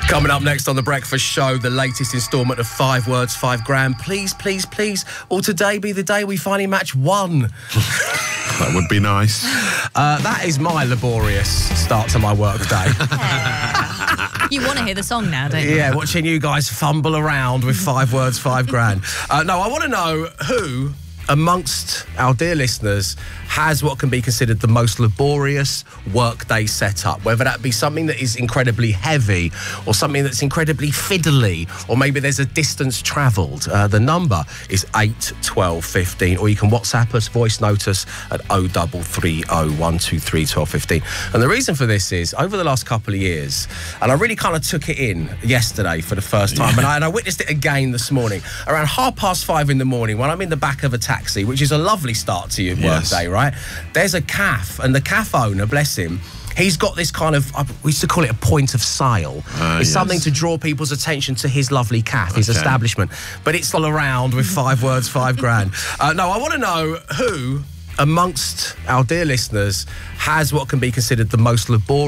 Coming up next on The Breakfast Show, the latest instalment of 5 Words, 5 Grand. Please, please, please, will today be the day we finally match one? That would be nice. That is my laborious start to my work day. You want to hear the song now, don't you? Yeah, watching you guys fumble around with 5 Words, 5 Grand. No, I want to know who amongst our dear listeners has what can be considered the most laborious workday setup, whether that be something that is incredibly heavy or something that's incredibly fiddly, or maybe there's a distance travelled. The number is 8 12 15, or you can WhatsApp us, voice note us at 0330 123 12 15. And the reason for this is, over the last couple of years, and I really kind of took it in yesterday for the first time, and I witnessed it again this morning, around 5:30 in the morning when I'm in the back of a taxi, which is a lovely start to your workday, right? There's a cafe, and the cafe owner, bless him, he's got this kind of, we used to call it a point of sale. It's something to draw people's attention to his lovely cafe, his establishment. But it's all around with 5 Words, 5 Grand. No, I want to know who amongst our dear listeners has what can be considered the most laborious